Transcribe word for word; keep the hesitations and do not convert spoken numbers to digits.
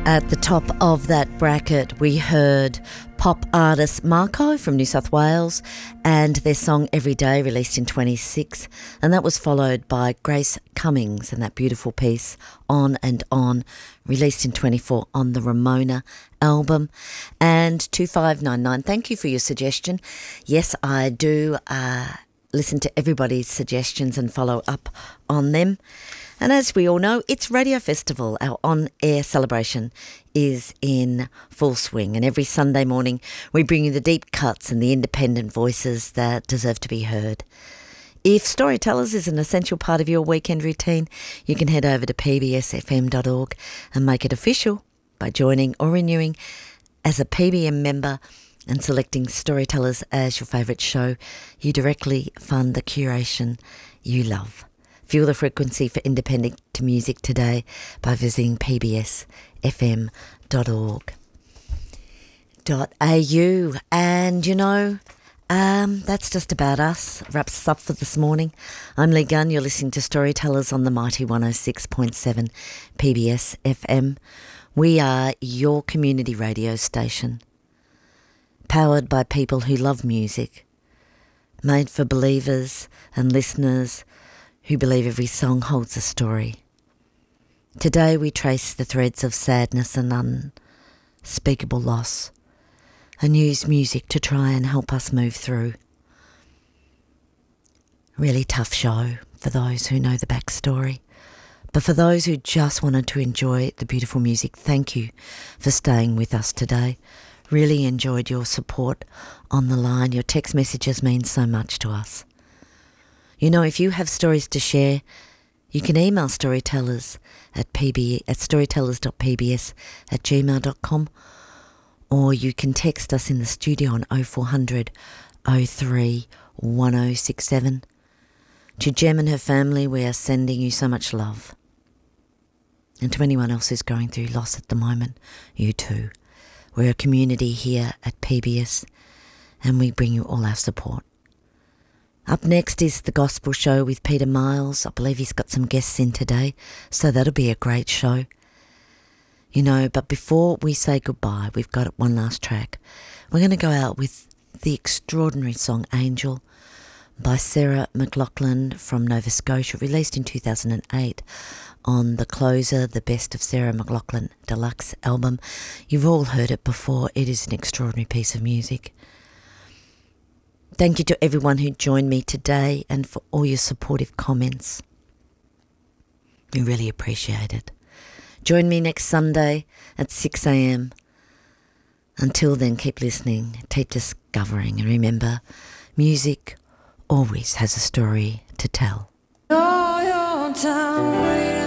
At the top of that bracket, we heard pop artist Marco from New South Wales and their song Every Day, released in twenty-six, and that was followed by Grace Cummings and that beautiful piece On and On, released in twenty-four on the Ramona album. And two five nine nine, thank you for your suggestion. Yes, I do uh, listen to everybody's suggestions and follow up on them. And as we all know, it's Radio Festival. Our on-air celebration is in full swing. And every Sunday morning, we bring you the deep cuts and the independent voices that deserve to be heard. If Storytellers is an essential part of your weekend routine, you can head over to p b s f m dot org and make it official by joining or renewing as a P B M member and selecting Storytellers as your favourite show. You directly fund the curation you love. Fuel the frequency for independent music today by visiting p b s f m dot org dot a u. And, you know, um, that's just about us. Wraps us up for this morning. I'm Lee Gunn. You're listening to Storytellers on the mighty one oh six point seven P B S F M. We are your community radio station, powered by people who love music, made for believers and listeners who believe every song holds a story. Today we trace the threads of sadness and unspeakable loss and use music to try and help us move through. Really tough show for those who know the backstory. But for those who just wanted to enjoy the beautiful music, thank you for staying with us today. Really enjoyed your support on the line. Your text messages mean so much to us. You know, if you have stories to share, you can email Storytellers at pb at storytellers dot p b s at gmail dot com, or you can text us in the studio on oh four hundred, oh three, one oh six seven. To Jem and her family, we are sending you so much love. And to anyone else who's going through loss at the moment, you too. We're a community here at P B S, and we bring you all our support. Up next is The Gospel Show with Peter Miles. I believe he's got some guests in today, so that'll be a great show. You know, but before we say goodbye, we've got one last track. We're going to go out with the extraordinary song Angel by Sarah McLachlan from Nova Scotia, released in two thousand eight on the Closer, the Best of Sarah McLachlan Deluxe album. You've all heard it before. It is an extraordinary piece of music. Thank you to everyone who joined me today and for all your supportive comments. We really appreciate it. Join me next Sunday at six a.m. Until then, keep listening, keep discovering, and remember, music always has a story to tell. Oh, your time.